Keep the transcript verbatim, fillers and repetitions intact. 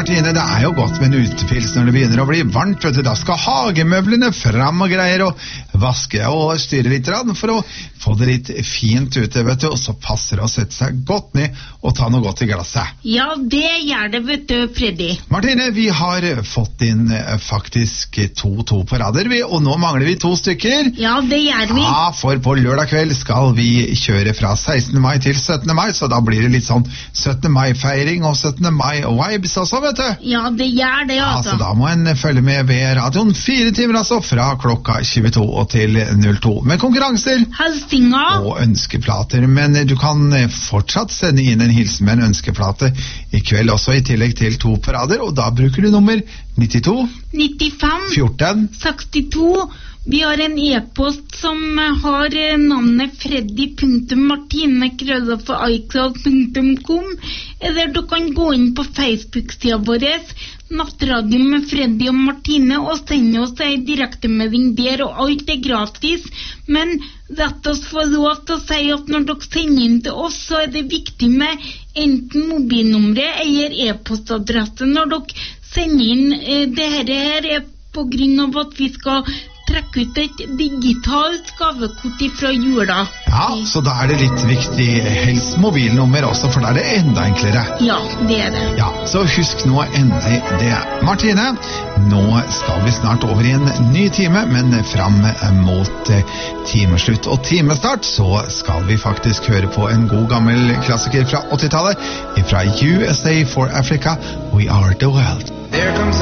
Martine, det er jo godt med en utepils når det begynner å bli varmt, vet du. Da skal hagemøblene fram og greier, og vaske og styre litt for å få det litt fint ute, vet du. Og så passer det å sette seg godt ned og ta noe godt i glasset. Ja, det gjør det, vet du, Freddy. Martine, vi har fått inn faktisk to-to på rader, vi, og nå mangler vi to stykker. Ja, det gjør vi. Ja, for på lørdag kveld skal vi kjøre fra sekstende mai til syttende mai, så da blir det litt sånn syttende mai-feiring og syttende mai-vibes også, vet du. Ja, det gjør det, altså. Ja, så da må en følge med ved radioen fire timer, altså, fra klokka tjueto og til null to, med konkurranser Helsinger og ønskeplater, men du kan fortsatt sende inn en hilsen med en ønskeplate i kveld også, i tillegg til to på rader, og da bruker du nummer nittito nittifem fjorten sekstito. Vi har en e-post som har navnet freddy punktum martine krøllalfa icloud punktum com, eller du kan gå inn på Facebook-siden vår Nattradio med Freddy og Martine og sende oss en direktemelding der, og alt er gratis. Men rett oss få lov til å si at når dere sender inn til oss, så er det viktig med enten mobilnummeret eller e-postadresse når dere sender inn. eh, det her er på grunn av at vi skal trekke ut et digitalt gavekort fra jula. Ja, så da er det litt viktig helst mobilnummer også, for da er det enda enklere. Ja, det er det. Ja, så husk nå endelig det. Martine, nå skal vi snart over i en ny time, men fram mot timeslutt og timestart så skal vi faktisk høre på en god gammel klassiker fra åttitallet, fra U S A for Africa, We Are the World. There comes